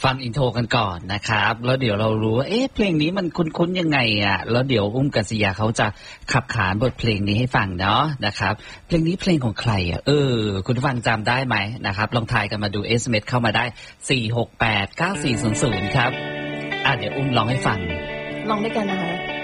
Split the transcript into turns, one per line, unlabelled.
ฟังอินโทรกันก่อนนะครับแล้วเดี๋ยวเรารู้ว่าเพลงนี้มันคุ้นๆยังไงอ่ะแล้วเดี๋ยวอุ้มกัศยาเขาจะขับขานบทเพลงนี้ให้ฟังเนาะนะครับเพลงนี้เพลงของใครอ่ะคุณผู้ฟังจำได้ไหมนะครับลองทายกันมาดู SMS เข้ามาได้4689400ครับเดี๋ยวอุ้มร้องให้ฟัง
ลองด้วยกันนะคะ